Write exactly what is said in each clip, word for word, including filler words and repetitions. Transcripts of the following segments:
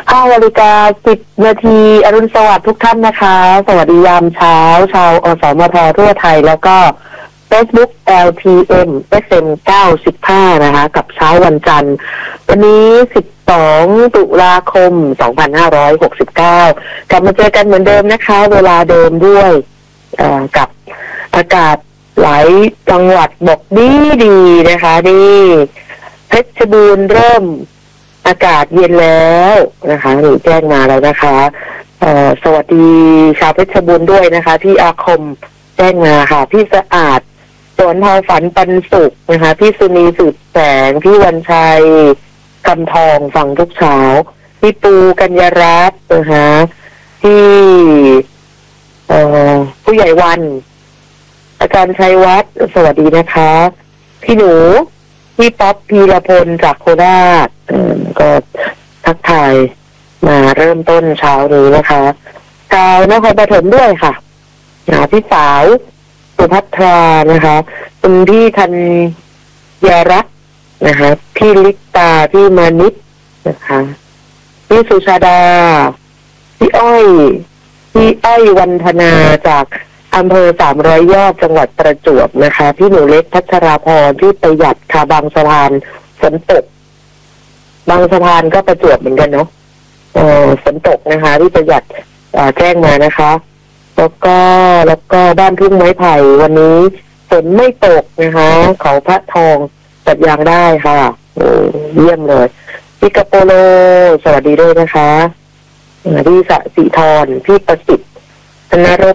ห้านาฬิกาสิบนาทีอรุณสวัสดิ์ทุกท่านนะคะสวัสดียามเช้าชาวอสมททั่วไทยแล้วก็ Facebook แอล ที เอ็ม เอฟ เอ็ม เก้าสิบห้านะคะกับเช้าวันจันทร์วันนี้สิบสองตุลาคมสองพันห้าร้อยหกสิบเก้ากลับมาเจอกันเหมือนเดิมนะคะเวลาเดิมด้วยกับอากาศหลายจังหวัดบอกดีดีนะคะดีเพชรบูรณ์เริ่มอากาศเย็นแล้วนะคะหนูแจ้งมาแล้วนะคะเอ่อสวัสดีชาวเพชรบูรณ์ด้วยนะคะพี่อาคมแจ้งมาค่ะพี่สะอาดสวนทองฝันปันสุขนะคะพี่สุนีสุดแสงพี่วันชัยคำทองฟังทุกเช้าพี่ปูกัญญารัตน์นะคะพี่เอ่อผู้ใหญ่วันอาจารย์ชัยวัฒน์สวัสดีนะคะพี่หนูพี่ป๊อปพีรพลจากโคราชก็ทักทายมาเริ่มต้นเช้านี้นะคะชาวนครปฐมด้วยค่ะพี่สาวสุภัทรานะคะคุณพี่ธัญญารัตน์นะคะพี่ลิตาพี่มานิดนะคะพี่สุชาดาพี่อ้อยพี่อ้อยวันธนาจากอำเภอสามร้อยยอดจังหวัดประจวบนะคะพี่หนูเล็กพัชราพรพี่ประหยัดค่ะบางสะพานฝนตกบางสะพานก็ประจวบเหมือนกันเนาะเออฝนตกนะคะพี่ประหยัดแจ้งมานะคะแล้วก็แล้วก็บ้านทุ่งไม้ไผ่วันนี้ฝนไม่ตกนะคะเขาพระทองตัดยางได้ค่ะเยี่ยมเลยพี่กระโปโลสวัสดีด้วยนะคะพี่สสิธรพี่ประสิทธิ์ธนรบ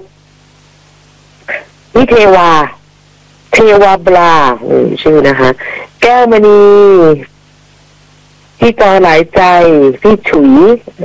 พี่เทวาเทวาบลาชื่อนะคะแก้วมณีพี่จอหลายใจพี่ฉุย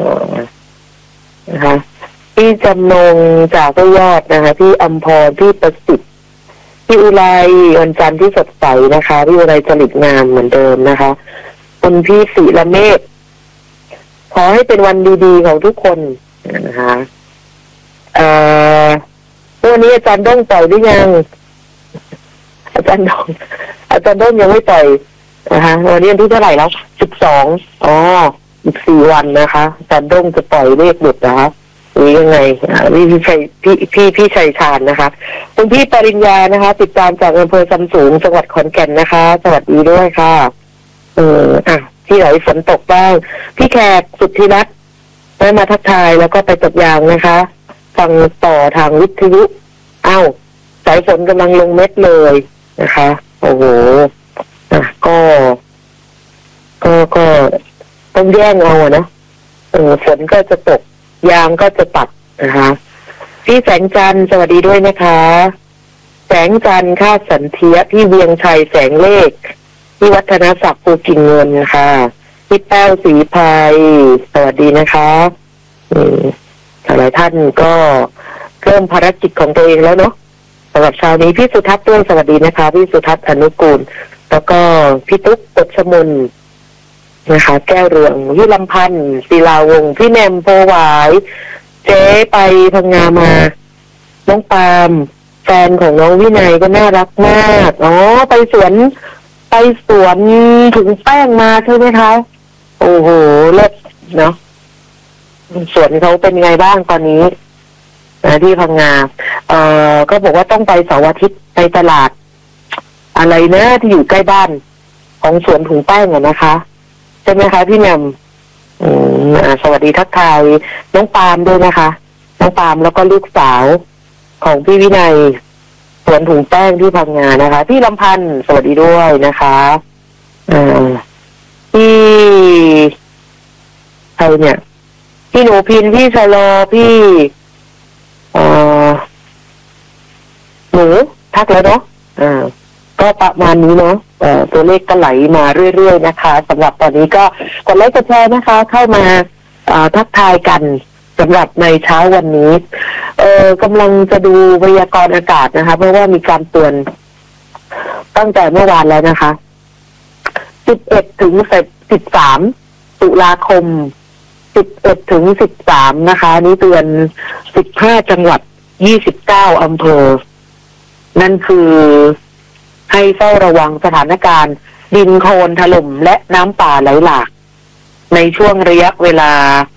นะคะพี่จำนงจากพยอดนะคะพี่อมพรพี่ประสิทธิ์พี่อุไรวันจันทร์ที่สดใสนะคะพี่อุไรจริตงามเหมือนเดิมนะคะคุณพี่ศิระเมธขอให้เป็นวันดีๆของทุกคนนะคะเอ่อวันนี้อาจารย์ด้งปล่อยหรือยังอาจารย์ด้งอาจารย์ด้งยังไม่ปล่อยนะคะวันนี้วันที่เท่าไหร่แล้วสิบสองอ๋ออีกสี่วันนะคะอาจารย์ด้งจะปล่อยเลขหลุดนะคะหรือยังไงพี่พี่ชัยพี่พี่พี่ชัยชาญนะคะคุณพี่ปริญญานะคะติดตามจากอำเภอซำสูงจังหวัดขอนแก่นนะคะสวัสดีด้วยค่ะเอออ่ะที่ไหนฝนตกบ้างพี่แขกสุทธิรัตน์ได้มาทักทายแล้วก็ไปตกยางนะคะฟังต่อทางวิทยุอ้าวสายฝนกำลังลงเม็ดเลยนะคะโอ้โหอ่ะก็ก็ก็ต้องแย่งเอาอะนะเออฝนก็จะตกยางก็จะตัดนะคะพี่แสงจันทร์สวัสดีด้วยนะคะแสงจันทร์ค่าสันเทียพี่เวียงชัยแสงเลขพี่วัฒนศักดิ์ภูกิ่งเงินนะคะพี่แป้วศรีภัยสวัสดีนะคะอืมหลายท่านก็เริ่มภารกิจของตัวเองแล้วเนาะสำหรับเช้านี้พี่สุทัศน์ด้วยสวัสดีนะคะพี่สุทัศน์อนุกูลแล้วก็พี่ตุ๊กกฎชมนนะคะแก้วเรืองพี่ลำพันธ์ศิลาวงศ์พี่แนมโพหวายเจ๊ไปพังงามาน้องปาล์มแฟนของน้องวินัยก็น่ารักมากอ๋อไปสวนไปสวนถุงแป้งมาใช่ไหมคะโอ้โหเลิศเนาะสวนเขาเป็นไงบ้างตอนนี้นะที่พังงาเอ่อก็บอกว่าต้องไปเสาร์อาทิตย์ไปตลาดอะไรนะที่อยู่ใกล้บ้านของสวนถุงแป้งอะนะคะใช่ไหมคะพี่แหม่มอืมอ่าสวัสดีทักทายน้องปาล์มด้วยนะคะน้องปาล์มแล้วก็ลูกสาวของพี่วินัยสวนถุงแป้งที่พังงานะคะพี่ลำพันธ์สวัสดีด้วยนะคะอ่าพี่ใครเนี่ยพี่หนูพินพี่ชะลอพี่เอ่อหนูทักแล้วเนาะอ่าก็ประมาณนี้เนาะเอ่อตัวเลขก็ไหลมาเรื่อยๆนะคะสำหรับตอนนี้ก็กดไลค์กดแชร์นะคะเข้ามาอ่าทักทายกันสำหรับในเช้าวันนี้เอ่อกำลังจะดูพยากรณ์อากาศนะคะเพราะว่ามีการเตือนตั้งแต่เมื่อวานแล้วนะคะสิบเอ็ดถึงสิบสามตุลาคมสิบเอ็ดถึงสิบสามนะคะนี่เตือนสิบห้าจังหวัดยี่สิบเก้าอำเภอนั่นคือให้เฝ้าระวังสถานการณ์ดินโคลนถล่มและน้ำป่าไหลหลากในช่วงระยะเวลา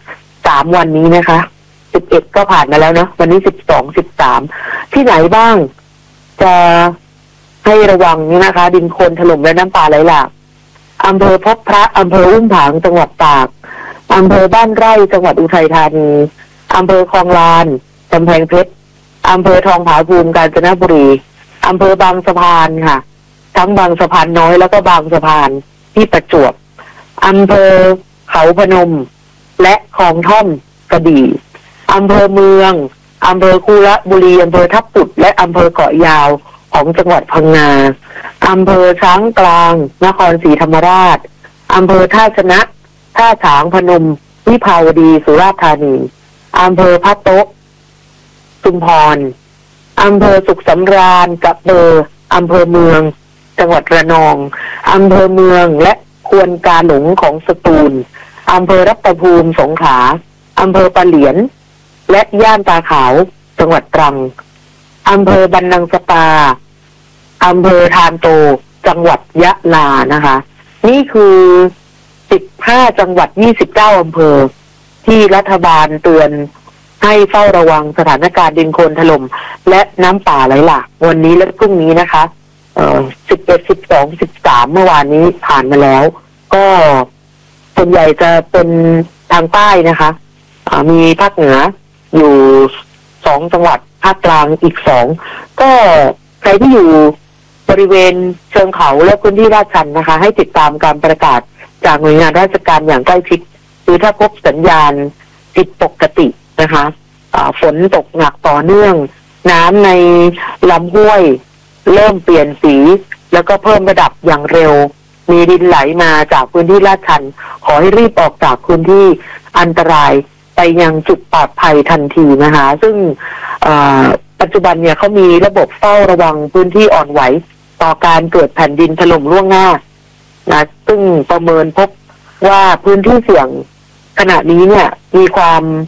สามวันนี้นะคะสิบเอ็ดก็ผ่านมาแล้วเนาะวันนี้สิบสองสิบสามที่ไหนบ้างจะให้ระวังนี่นะคะ ดินโคลนถล่มและน้ำป่าไหลหลากอำเภอพบพระอำเภออุ้มผางจังหวัดตากอำเภอบ้านไร่จังหวัดอุทัยธานีอำเภอคลองลานกำแพงเพชรอำเภอทองผาภูมิกาญจนบุรีอำเภอบางสะพานค่ะทั้งบางสะพานน้อยแล้วก็บางสะพานที่ประจวบอำเภอเขาพนมและคลองท่อมกระบี่อำเภอเมืองอำเภอคูระบุรีอำเภอทับปุดและอำเภอเกาะยาวของจังหวัดพังงาอำเภอช้างกลางนครศรีธรรมราชอำเภอท่าชนะท่าฉางพนมวิภาวดีสุราษฎร์ธานีอำเภอพะโต๊ะชุมพรอำเภอสุขสำราญกระเบออำเภอเมืองจังหวัดระนองอำเภอเมืองและควนกาหลงของสตูลอำเภอรัตภูมิสงขลาอำเภอปะเหลียนและย่านตาขาวจังหวัดตรังอำเภอบันนังสปาอำเภอทานโตจังหวัดยะลานะคะนี่คือสิบห้าจังหวัดยี่สิบเก้าอำเภอที่รัฐบาลเตือนให้เฝ้าระวังสถานการณ์ดินโคลนถล่มและน้ำป่าไหลหลากวันนี้และพรุ่งนี้นะคะเอ่อสิบเอ็ด สิบสอง สิบสามเมื่อวานนี้ผ่านมาแล้วก็ส่วนใหญ่จะเป็นทางใต้นะคะอ่ามีภาคเหนืออยู่สองจังหวัดภาคกลางอีกสองก็ใครที่อยู่บริเวณเชิงเขาและพื้นที่ลาดชันนะคะให้ติดตามการประกาศจากหน่วยงานราชการอย่างใกล้ชิดหรือถ้าพบสัญญาณผิดปกตินะคะะฝนตกหนักต่อเนื่องน้ำในลำห้วยเริ่มเปลี่ยนสีแล้วก็เพิ่มระดับอย่างเร็วมีดินไหลมาจากพื้นที่ลาดชันขอให้รีบออกจากพื้นที่อันตรายไปยังจุดปลอดภัยทันทีนะคะซึ่งปัจจุบันเนี่ยเขามีระบบเฝ้าระวังพื้นที่อ่อนไหวต่อการเกิดแผ่นดินถล่มล่วงหน้านะซึ่งประเมินพบว่าพื้นที่เสี่ยงขณะนี้เนี่ยมีความ